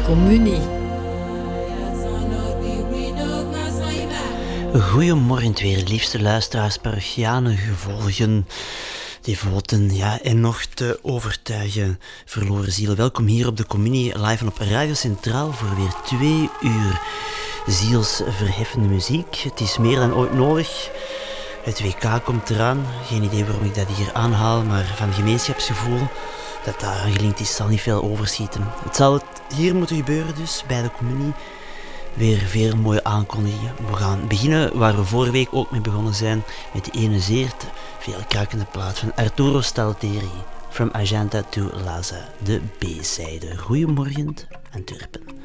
Communie. Goedemorgen weer, liefste luisteraars, parochianen, gevolgen, devoten, ja, en nog te overtuigen verloren zielen. Welkom hier op de Communie, live en op Radio Centraal voor weer 2 uur zielsverheffende muziek. Het is meer dan ooit nodig. Het WK komt eraan. Geen idee waarom ik dat hier aanhaal, maar van gemeenschapsgevoel dat daar aan gelinkt is, zal niet veel overschieten. Het zal hier moeten gebeuren dus, bij de Communie. Weer veel mooie aankondigingen. We gaan beginnen waar we vorige week ook mee begonnen zijn, met die ene zeer veel krakende plaat van Arturo Stalteri, From Argenta to Laza, de B-zijde. Goedemorgen, Antwerpen.